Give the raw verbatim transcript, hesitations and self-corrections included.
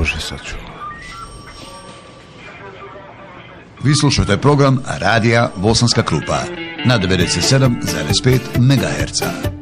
Bože sačuvaj. Vi slušate program Radija Bosanska Krupa na devedeset sedam zarez pet megaherca.